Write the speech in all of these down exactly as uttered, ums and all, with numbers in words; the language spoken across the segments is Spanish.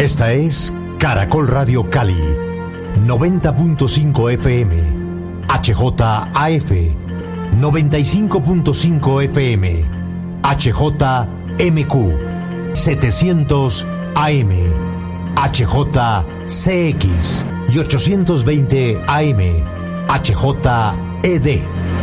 Esta es Caracol Radio Cali, noventa punto cinco F M, H J A F, noventa y cinco punto cinco F M, H J M Q, setecientos A M, H J C X y ochocientos veinte A M, H J E D.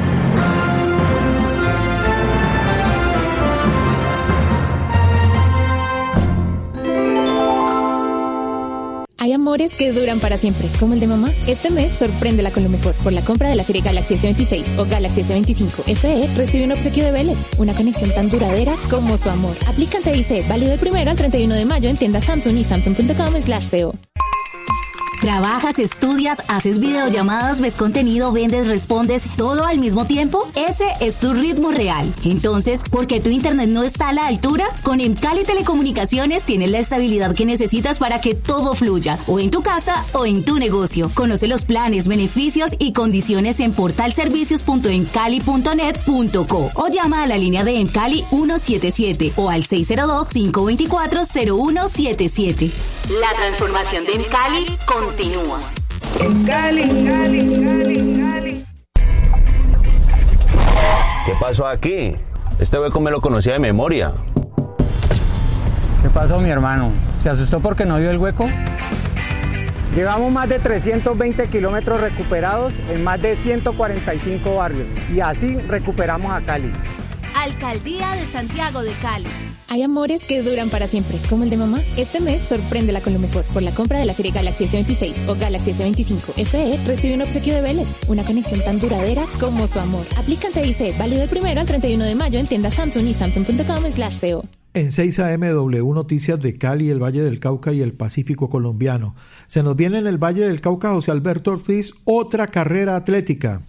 Hay amores que duran para siempre, como el de mamá. Este mes sorpréndela con lo mejor. Por la compra de la serie Galaxy S veintiséis o Galaxy S veinticinco F E, recibe un obsequio de Vélez. Una conexión tan duradera como su amor. Aplica T I C, válido del primero al treinta y uno de mayo en tiendas Samsung y samsung punto com slash co. ¿Trabajas, estudias, haces videollamadas, ves contenido, vendes, respondes, todo al mismo tiempo? Ese es tu ritmo real. Entonces, ¿por qué tu internet no está a la altura? Con Emcali Telecomunicaciones tienes la estabilidad que necesitas para que todo fluya, o en tu casa o en tu negocio. Conoce los planes, beneficios y condiciones en portal servicios punto emcali punto net punto co o llama a la línea de Emcali ciento setenta y siete o al seis cero dos, cinco dos cuatro, cero uno siete siete. La transformación de Emcali con Continúa. Cali, Cali, Cali, Cali. ¿Qué pasó aquí? Este hueco me lo conocía de memoria. ¿Qué pasó, mi hermano? ¿Se asustó porque no vio el hueco? Llevamos más de trescientos veinte kilómetros recuperados en más de ciento cuarenta y cinco barrios y así recuperamos a Cali. Alcaldía de Santiago de Cali. Hay amores que duran para siempre, como el de mamá. Este mes sorpréndela con lo mejor. Por la compra de la serie Galaxy S veintiséis o Galaxy S veinticinco F E, recibe un obsequio de Vélez. Una conexión tan duradera como su amor. Aplica T I C, válido del primero al treinta y uno de mayo en tiendas Samsung y samsung punto com slash co. En seis A M W Noticias de Cali, el Valle del Cauca y el Pacífico colombiano. Se nos viene en el Valle del Cauca, José Alberto Ortiz, otra carrera atlética.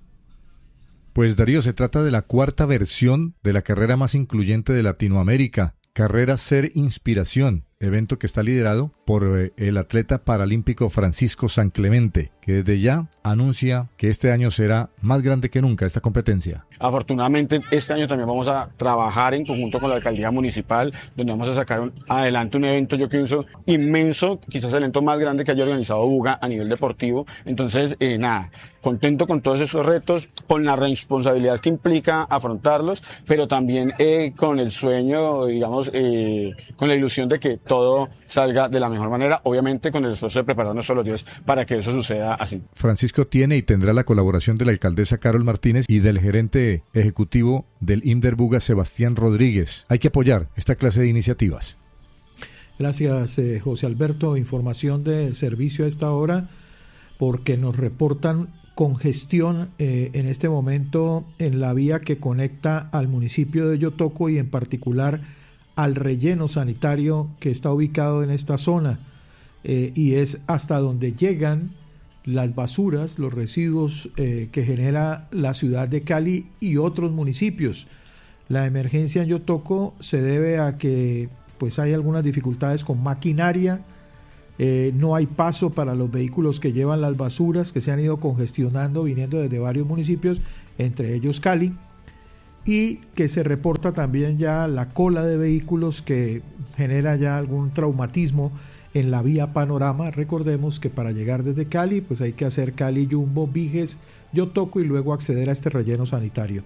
Pues Darío, se trata de la cuarta versión de la carrera más incluyente de Latinoamérica, Carrera Ser Inspiración, evento que está liderado por eh, el atleta paralímpico Francisco San Clemente, que desde ya anuncia que este año será más grande que nunca esta competencia. Afortunadamente este año también vamos a trabajar en conjunto con la alcaldía municipal, donde vamos a sacar un, adelante un evento yo pienso inmenso, quizás el evento más grande que haya organizado Buga a nivel deportivo. Entonces eh, nada, contento con todos estos retos, con la responsabilidad que implica afrontarlos, pero también eh, con el sueño, digamos, eh, con la ilusión de que todo salga de la mejor manera, obviamente con el esfuerzo de prepararnos todos los días para que eso suceda así. Francisco tiene y tendrá la colaboración de la alcaldesa Carol Martínez y del gerente ejecutivo del INDER Buga, Sebastián Rodríguez. Hay que apoyar esta clase de iniciativas. Gracias, eh, José Alberto. Información de servicio a esta hora, porque nos reportan congestión eh, en este momento en la vía que conecta al municipio de Yotoco y en particular al relleno sanitario que está ubicado en esta zona, eh, y es hasta donde llegan las basuras, los residuos eh, que genera la ciudad de Cali y otros municipios. La emergencia en Yotoco se debe a que pues hay algunas dificultades con maquinaria, eh, no hay paso para los vehículos que llevan las basuras, que se han ido congestionando viniendo desde varios municipios, entre ellos Cali, y que se reporta también ya la cola de vehículos que genera ya algún traumatismo en la vía Panorama. Recordemos que para llegar desde Cali pues hay que hacer Cali, Yumbo, Viges, Yotoco y luego acceder a este relleno sanitario.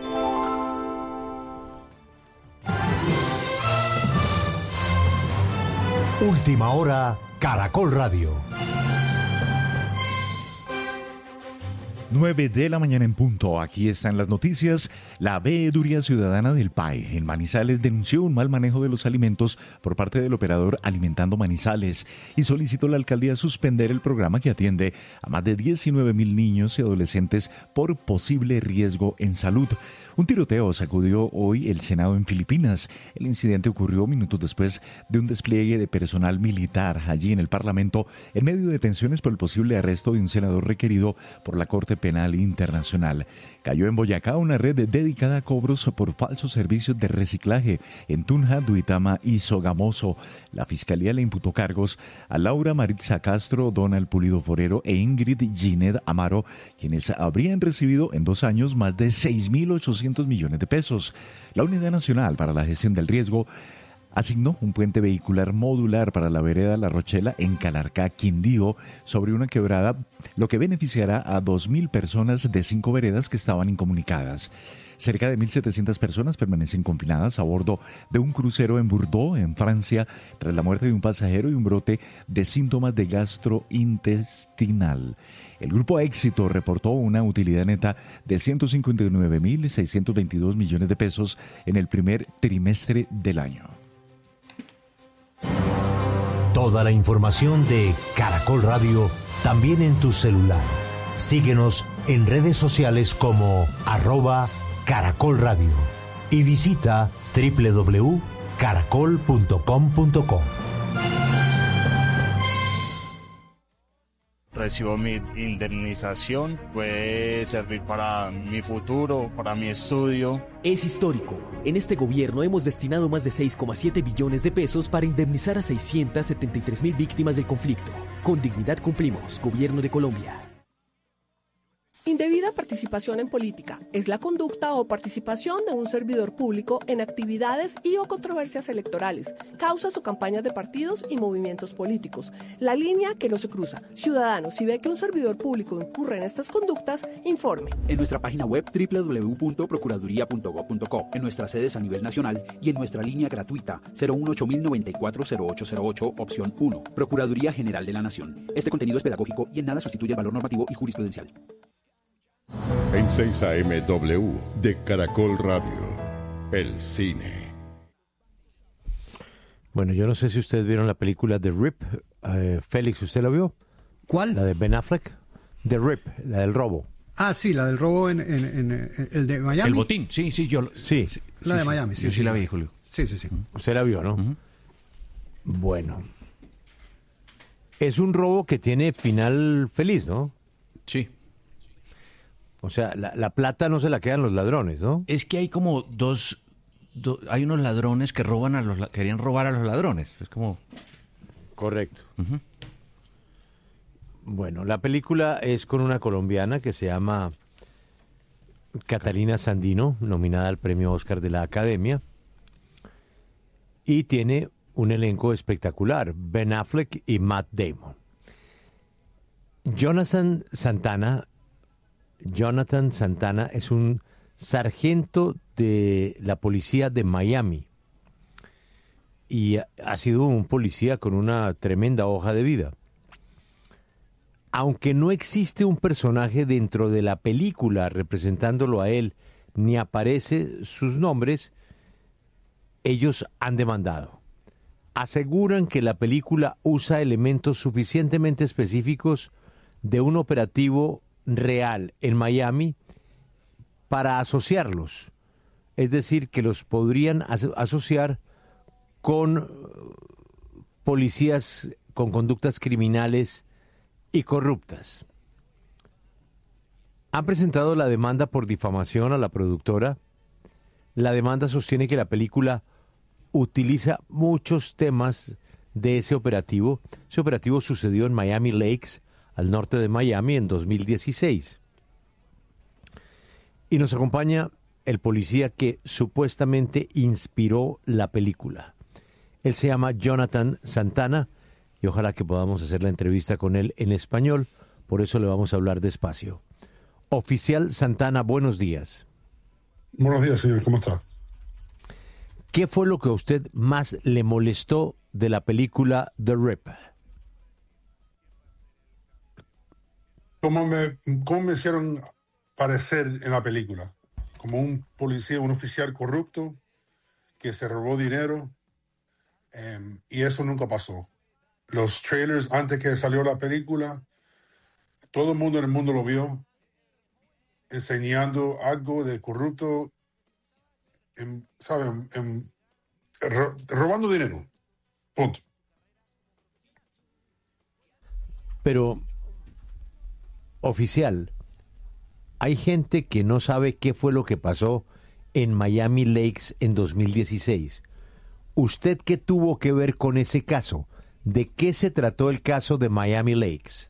Última hora, Caracol Radio. nueve de la mañana en punto. Aquí están las noticias. La Veeduría Ciudadana del P A E en Manizales denunció un mal manejo de los alimentos por parte del operador Alimentando Manizales y solicitó a la alcaldía suspender el programa que atiende a más de diecinueve mil niños y adolescentes por posible riesgo en salud. Un tiroteo sacudió hoy el Senado en Filipinas. El incidente ocurrió minutos después de un despliegue de personal militar allí en el Parlamento en medio de tensiones por el posible arresto de un senador requerido por la Corte Penal Internacional. Cayó en Boyacá una red dedicada a cobros por falsos servicios de reciclaje en Tunja, Duitama y Sogamoso. La Fiscalía le imputó cargos a Laura Maritza Castro, Donald Pulido Forero e Ingrid Gined Amaro, quienes habrían recibido en dos años más de seis mil ochocientos millones de pesos. La Unidad Nacional para la Gestión del Riesgo asignó un puente vehicular modular para la vereda La Rochela en Calarcá, Quindío, sobre una quebrada, lo que beneficiará a dos mil personas de cinco veredas que estaban incomunicadas. Cerca de mil setecientas personas permanecen confinadas a bordo de un crucero en Bordeaux, en Francia, tras la muerte de un pasajero y un brote de síntomas de gastrointestinal. El grupo Éxito reportó una utilidad neta de ciento cincuenta y nueve mil seiscientos veintidós millones de pesos en el primer trimestre del año. Toda la información de Caracol Radio también en tu celular. Síguenos en redes sociales como arroba Caracol Radio y visita doble u doble u doble u punto caracol punto com punto co. Recibo mi indemnización, puede servir para mi futuro, para mi estudio. Es histórico. En este gobierno hemos destinado más de seis coma siete billones de pesos para indemnizar a seiscientas setenta y tres mil víctimas del conflicto. Con dignidad cumplimos, Gobierno de Colombia. Indebida participación en política es la conducta o participación de un servidor público en actividades y o controversias electorales, causas o campañas de partidos y movimientos políticos. La línea que no se cruza. Ciudadano, si ve que un servidor público incurre en estas conductas, informe. En nuestra página web doble u doble u doble u punto procuraduría punto gob punto co, en nuestras sedes a nivel nacional y en nuestra línea gratuita cero uno ocho mil noventa y cuatro cero ocho cero ocho, opción uno. Procuraduría General de la Nación. Este contenido es pedagógico y en nada sustituye el valor normativo y jurisprudencial. En seis A M W de Caracol Radio, el cine. Bueno, yo no sé si ustedes vieron la película The Rip. Eh, Félix, ¿usted la vio? ¿Cuál? La de Ben Affleck. The Rip, la del robo. Ah, sí, la del robo en, en, en, en el de Miami. El botín, sí, sí, yo. Sí. sí la de sí, Miami, sí. Yo sí, sí la vi, Julio. Sí, sí, sí. Usted la vio, ¿no? Uh-huh. Bueno. Es un robo que tiene final feliz, ¿no? Sí. O sea, la, la plata no se la quedan los ladrones, ¿no? Es que hay como dos, do, hay unos ladrones que roban a los, querían robar a los ladrones. Es como... Correcto. Uh-huh. Bueno, la película es con una colombiana que se llama Catalina Sandino, nominada al premio Oscar de la Academia, y tiene un elenco espectacular, Ben Affleck y Matt Damon. Jonathan Santana Jonathan Santana es un sargento de la policía de Miami y ha sido un policía con una tremenda hoja de vida. Aunque no existe un personaje dentro de la película representándolo a él, ni aparece sus nombres, ellos han demandado. Aseguran que la película usa elementos suficientemente específicos de un operativo real en Miami para asociarlos, es decir, que los podrían aso- asociar con policías con conductas criminales y corruptas. Han presentado la demanda por difamación a la productora. La demanda sostiene que la película utiliza muchos temas de ese operativo. Ese operativo sucedió en Miami Lakes, al norte de Miami, en dos mil dieciséis. Y nos acompaña el policía que supuestamente inspiró la película. Él se llama Jonathan Santana y ojalá que podamos hacer la entrevista con él en español, por eso le vamos a hablar despacio. Oficial Santana, buenos días. Buenos días, señor, ¿cómo está? ¿Qué fue lo que a usted más le molestó de la película The Rip? ¿Cómo me, cómo me hicieron parecer en la película? Como un policía, un oficial corrupto que se robó dinero, um, y eso nunca pasó. Los trailers, antes que salió la película, todo el mundo en el mundo lo vio, enseñando algo de corrupto, en, ¿saben? En, ro, robando dinero. Punto. Pero... Oficial, hay gente que no sabe qué fue lo que pasó en Miami Lakes en dos mil dieciséis. ¿Usted qué tuvo que ver con ese caso? ¿De qué se trató el caso de Miami Lakes?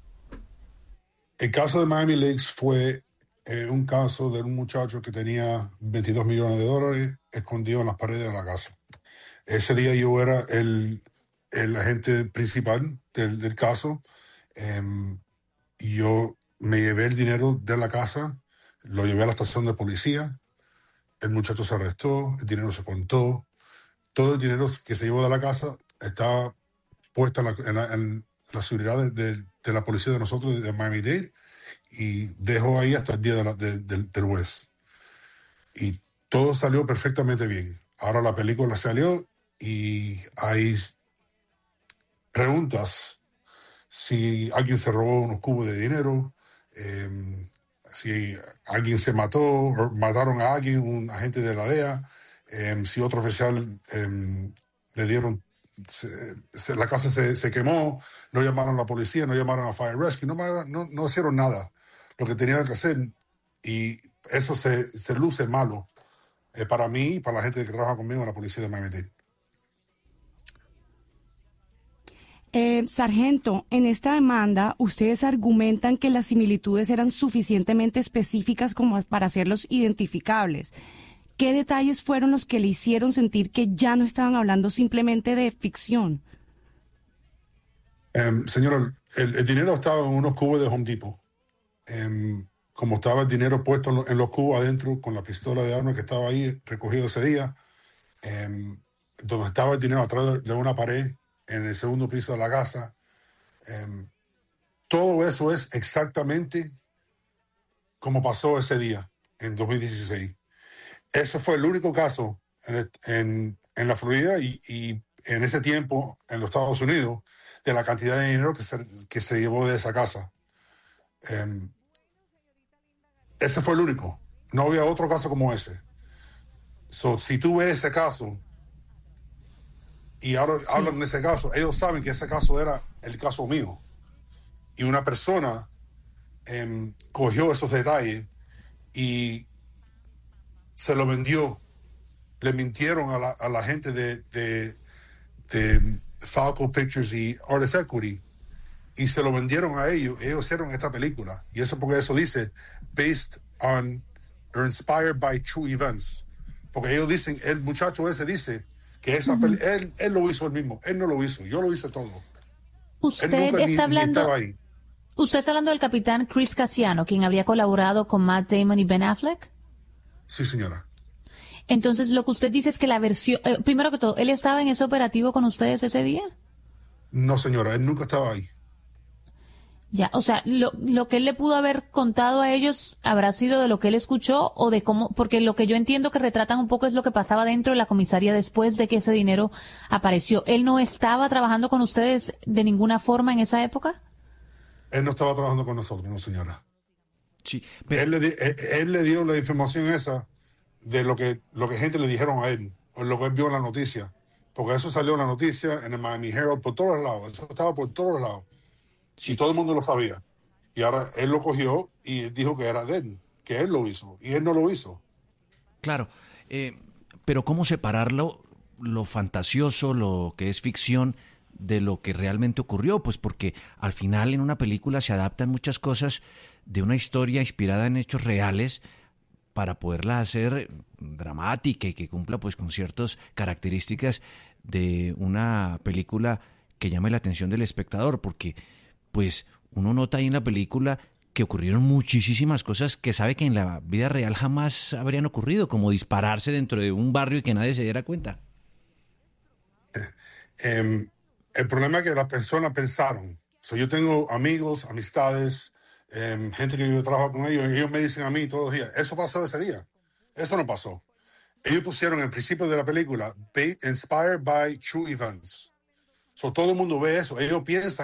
El caso de Miami Lakes fue eh, un caso de un muchacho que tenía veintidós millones de dólares escondido en las paredes de la casa. Ese día yo era el, el agente principal del, del caso. Um, y yo me llevé el dinero de la casa, lo llevé a la estación de policía, el muchacho se arrestó, el dinero se contó, todo el dinero que se llevó de la casa estaba puesto en la, en la, en la seguridad de, de, de la policía de nosotros, de Miami-Dade, y dejó ahí hasta el día de la, de, de, del juez. Y todo salió perfectamente bien. Ahora la película salió y hay preguntas si alguien se robó unos cubos de dinero, eh, si alguien se mató o mataron a alguien, un agente de la D E A, eh, si otro oficial eh, le dieron, se, se, la casa se, se quemó, no llamaron a la policía, no llamaron a Fire Rescue, no, no, no hicieron nada, lo que tenían que hacer, y eso se, se luce malo eh, para mí y para la gente que trabaja conmigo en la policía de Miami-Dade. Eh, sargento, en esta demanda ustedes argumentan que las similitudes eran suficientemente específicas como para hacerlos identificables. ¿Qué detalles fueron los que le hicieron sentir que ya no estaban hablando simplemente de ficción? Um, señora, el, el dinero estaba en unos cubos de Home Depot. Um, como estaba el dinero puesto en, lo, en los cubos adentro, con la pistola de armas que estaba ahí recogido ese día, um, donde estaba el dinero atrás de, de una pared, en el segundo piso de la casa. Um, todo eso es exactamente como pasó ese día, en dos mil dieciséis. Ese fue el único caso en, el, en, en la Florida y, y en ese tiempo en los Estados Unidos de la cantidad de dinero que se, que se llevó de esa casa. Um, ese fue el único. No había otro caso como ese. So, si tú ves ese caso y ahora sí hablan de ese caso, ellos saben que ese caso era el caso mío. Y una persona um, cogió esos detalles y se lo vendió. Le mintieron a la, a la gente de, de, de Falco Pictures y Artist Equity y se lo vendieron a ellos. Ellos hicieron esta película. Y eso porque eso dice based on or inspired by true events. Porque ellos dicen, el muchacho ese dice que esa uh-huh. peli- él, él lo hizo él mismo. Él no lo hizo. Yo lo hice todo. Usted está ni, hablando... Ni ahí. ¿Usted está hablando del capitán Chris Casiano, quien habría colaborado con Matt Damon y Ben Affleck? Sí, señora. Entonces, lo que usted dice es que la versión... Eh, primero que todo, ¿él estaba en ese operativo con ustedes ese día? No, señora, él nunca estaba ahí. Ya, o sea, lo, lo que él le pudo haber contado a ellos habrá sido de lo que él escuchó o de cómo... Porque lo que yo entiendo que retratan un poco es lo que pasaba dentro de la comisaría después de que ese dinero apareció. ¿Él no estaba trabajando con ustedes de ninguna forma en esa época? Él no estaba trabajando con nosotros, no, señora. Sí, pero... él, le di, él, él le dio la información esa de lo que lo que gente le dijeron a él, o lo que él vio en la noticia, porque eso salió en la noticia, en el Miami Herald, por todos lados, eso estaba por todos lados, sí. Y todo el mundo lo sabía, y ahora él lo cogió y dijo que era de él, que él lo hizo, y él no lo hizo. Claro, eh, pero ¿cómo separarlo, lo fantasioso, lo que es ficción, de lo que realmente ocurrió? Pues porque al final en una película se adaptan muchas cosas de una historia inspirada en hechos reales para poderla hacer dramática y que cumpla pues con ciertas características de una película que llame la atención del espectador, porque pues uno nota ahí en la película que ocurrieron muchísimas cosas que sabe que en la vida real jamás habrían ocurrido, como dispararse dentro de un barrio y que nadie se diera cuenta. Eh, um... El problema es que las personas pensaron. So, yo tengo amigos, amistades, eh, gente que yo trabajo con ellos, y ellos me dicen a mí todos los días, eso pasó ese día. Eso no pasó. Ellos pusieron el principio de la película, inspired by true events. So, todo el mundo ve eso. Ellos piensan